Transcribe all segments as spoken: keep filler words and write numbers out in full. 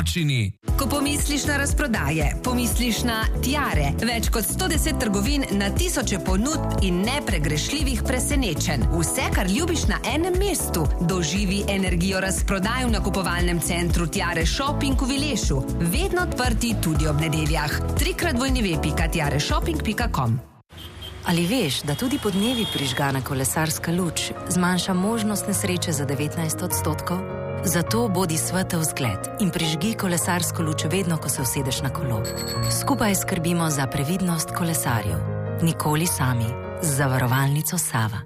Čini. Ko pomisliš na razprodaje, pomisliš na Tiare. Več kot sto deset trgovin na tisoče ponudb in nepregrešljivih presenečenj. Vse, kar ljubiš na enem mestu. Doživi energijo razprodaj v nakupovalnem centru Tiare Shopping v Vilešu. Vedno odprti tudi ob nedeljah. trikrat w w w pika tiare shopping pika com. Ali veš, da tudi podnevi prižgana kolesarska luč zmanjša možnost nesreče za devetnajst odstotkov? Zato bodi svetel zgled in prižgi kolesarsko luč vedno, ko se usedeš na kolo. Skupaj skrbimo za previdnost kolesarjev. Nikoli sami. Z zavarovalnico Sava.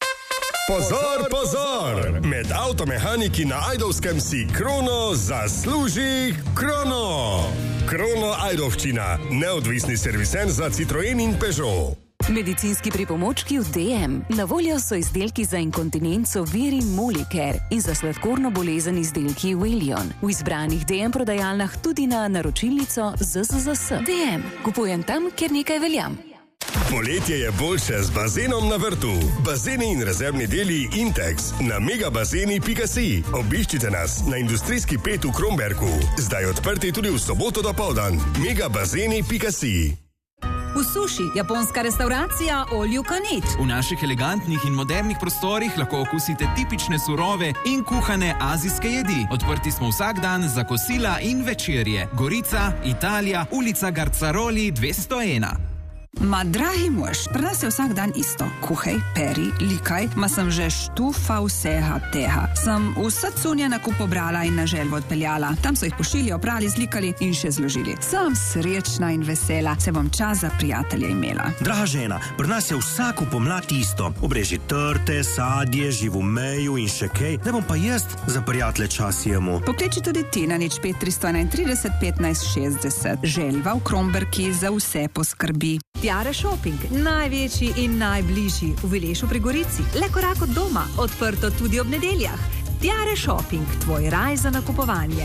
Pozor, pozor! Med avtomehaniki na Ajdovskem si Krono zasluži Krono! Krono Ajdovščina. Neodvisni servisen za Citroen in Peugeot. Medicinski pripomočki v D M. Na voljo so izdelki za inkontinenco Vir in Molicare in za sladkorno bolezen izdelki Welion. V izbranih D M prodajalnah tudi na naročilnico Z Z Z S. D M. Kupujem tam, kjer nekaj veljam. Poletje je boljše z bazenom na vrtu. Bazeni in rezervni deli Intex na megabazeni pika si. Obiščite nas na industrijski pet v Kromberku. Zdaj odprti tudi v soboto dopoldan. megabazeni pika si. V Suši, japonska restauracija All You Can Eat. V naših elegantnih in modernih prostorih lahko okusite tipične surove in kuhane azijske jedi. Odprti smo vsak dan za kosila in večerje. Gorica, Italija, ulica Garcaroli dvesto ena. Ma, dragi mož, pri nas je vsak dan isto. Kuhaj, peri, likaj, ma sem že štufa vsega tega. Sem vse cunje nakup pobrala in na želvo odpeljala. Tam so jih pošili, oprali, zlikali in še zložili. Sem srečna in vesela, se bom čas za prijatelje imela. Draga žena, pri nas je vsako pomlad isto. Obreži trte, sadje, živo meju in še kaj. Da bom pa jaz za prijatelje čas jemu. Pokliči tudi ti na nič pet tristo enaintrideset petnajst šestdeset. Želva v Kromberki za vse poskrbi. Tiare Shopping, največji in najbližji v Vilešu pri Gorici. Le korak od doma, odprto tudi ob nedeljah. Tiare Shopping, tvoj raj za nakupovanje.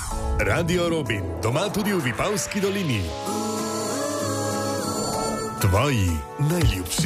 Radio Robin, doma tudi v Vipavski dolini. Tvoji najljubši.